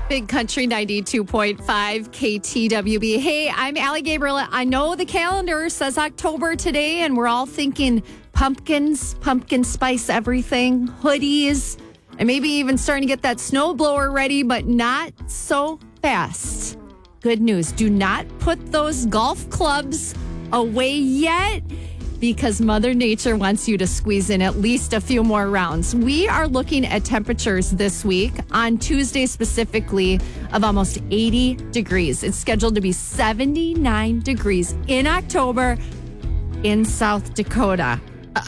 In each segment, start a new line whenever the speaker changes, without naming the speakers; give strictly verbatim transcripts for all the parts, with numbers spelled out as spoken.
Big Country ninety-two point five K T W B. Hey, I'm Allie Gabriel. I know the calendar says October today, and we're all thinking pumpkins, pumpkin spice everything, hoodies, and maybe even starting to get that snowblower ready, but not so fast. Good news. Do not put those golf clubs away yet, because Mother Nature wants you to squeeze in at least a few more rounds. We are looking at temperatures this week, on Tuesday specifically, of almost eighty degrees. It's scheduled to be seventy-nine degrees in October in South Dakota.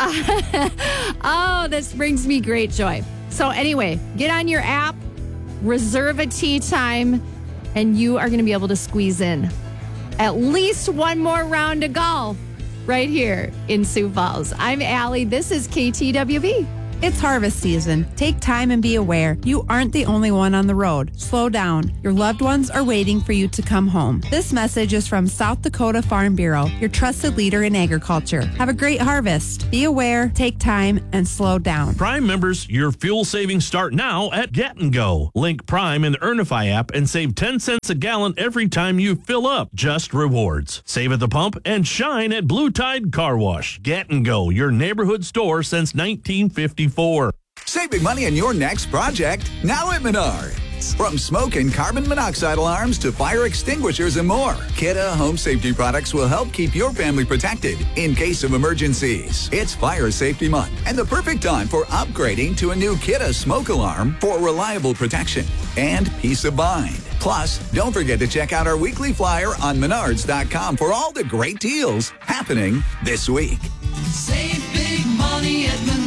Oh, this brings me great joy. So anyway, get on your app, reserve a tee time, and you are going to be able to squeeze in at least one more round of golf right here in Sioux Falls. I'm Allie. This is K T W B.
It's harvest season. Take time and be aware. You aren't the only one on the road. Slow down. Your loved ones are waiting for you to come home. This message is from South Dakota Farm Bureau, your trusted leader in agriculture. Have a great harvest. Be aware, take time, and slow down.
Prime members, your fuel savings start now at Get and Go. Link Prime in the Earnify app and save ten cents a gallon every time you fill up. Just rewards. Save at the pump and shine at Blue Tide Car Wash. Get and Go, your neighborhood store since nineteen fifty-four.
Save big money on your next project now at Menards. From smoke and carbon monoxide alarms to fire extinguishers and more, Kidde Home Safety products will help keep your family protected in case of emergencies. It's Fire Safety Month and the perfect time for upgrading to a new Kidde smoke alarm for reliable protection and peace of mind. Plus, don't forget to check out our weekly flyer on menards dot com for all the great deals happening this week.
Save big money at Menards.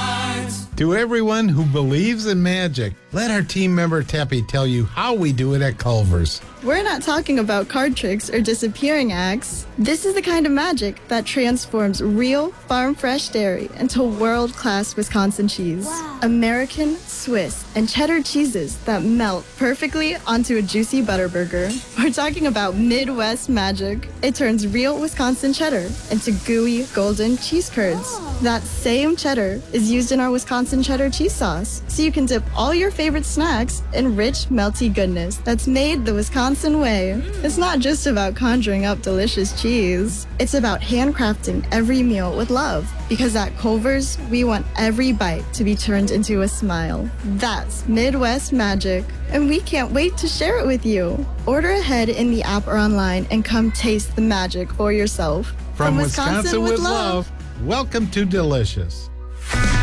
To everyone who believes in magic, let our team member Teppy tell you how we do it at Culver's.
We're not talking about card tricks or disappearing acts. This is the kind of magic that transforms real farm fresh dairy into world-class Wisconsin cheese. Wow. American, Swiss, and cheddar cheeses that melt perfectly onto a juicy butter burger. We're talking about Midwest magic. It turns real Wisconsin cheddar into gooey, golden cheese curds. Oh. That same cheddar is used in our Wisconsin cheddar cheese sauce, so you can dip all your favorite snacks in rich, melty goodness that's made the Wisconsin way. It's not just about conjuring up delicious cheese. It's about handcrafting every meal with love. Because at Culver's, we want every bite to be turned into a smile. That's Midwest magic. And we can't wait to share it with you. Order ahead in the app or online and come taste the magic for yourself.
From, From Wisconsin, Wisconsin with, with love, love, welcome to Delicious.